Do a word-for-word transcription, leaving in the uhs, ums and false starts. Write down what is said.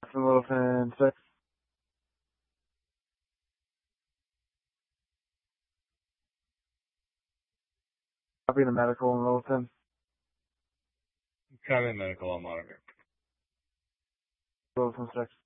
From Littleton six. Copy the medical in Littleton. Copy medical, I'll monitor. Littleton six.